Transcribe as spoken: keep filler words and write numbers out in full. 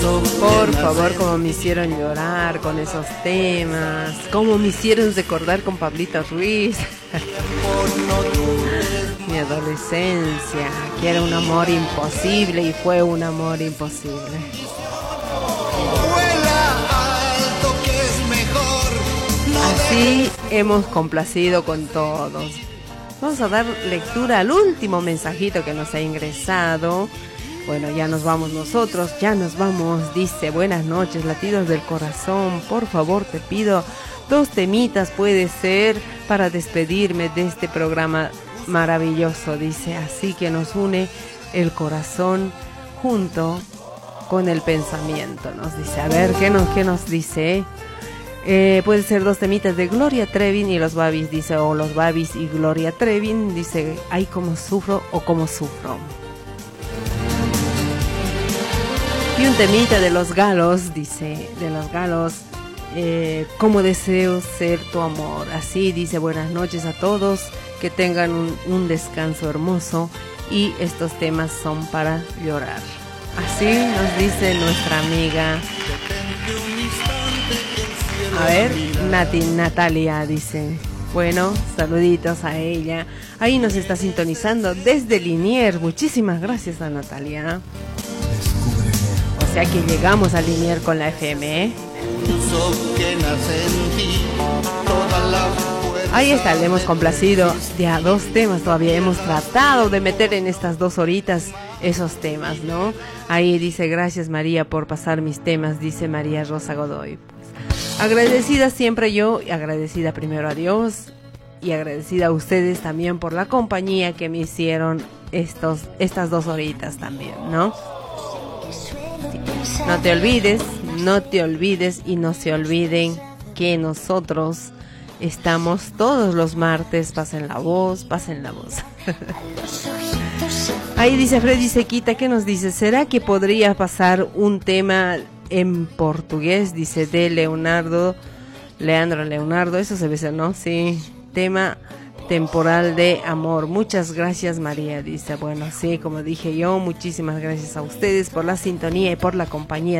Por favor, como me hicieron llorar con esos temas, como me hicieron recordar con Pablito Ruiz. Mi adolescencia, que era un amor imposible y fue un amor imposible. Así hemos complacido con todos. Vamos a dar lectura al último mensajito que nos ha ingresado. Bueno, ya nos vamos nosotros, ya nos vamos. Dice, buenas noches, latidos del corazón. Por favor, te pido dos temitas, puede ser, para despedirme de este programa maravilloso. Dice, así que nos une el corazón junto con el pensamiento. Nos dice, a ver, ¿qué nos, qué nos dice? Eh, puede ser dos temitas de Gloria Trevi y los Babis, dice, o los Babis y Gloria Trevi. Dice, ay, cómo sufro o cómo sufro. Y un temita de los Galos, dice, de los Galos, eh, cómo deseo ser tu amor. Así dice, buenas noches a todos, que tengan un, un descanso hermoso y estos temas son para llorar. Así nos dice nuestra amiga. A ver, Nati, Natalia dice, bueno, saluditos a ella. Ahí nos está sintonizando desde Liniers. Muchísimas gracias a Natalia. O sea que llegamos a Liniers con la F M, ¿eh? Ahí está, le hemos complacido de a dos temas todavía. Hemos tratado de meter en estas dos horitas esos temas, ¿no? Ahí dice, gracias María por pasar mis temas, dice María Rosa Godoy. Pues, agradecida siempre yo, agradecida primero a Dios y agradecida a ustedes también por la compañía que me hicieron estos, estas dos horitas también, ¿no? No te olvides, no te olvides y no se olviden que nosotros estamos todos los martes. Pasen la voz, pasen la voz. Ahí dice Freddy Sequita, ¿qué nos dice? ¿Será que podría pasar un tema en portugués? Dice de Leonardo, Leandro Leonardo, eso se ve, ¿no? Sí, tema temporal de amor. Muchas gracias María, dice. Bueno, sí, como dije yo, muchísimas gracias a ustedes por la sintonía y por la compañía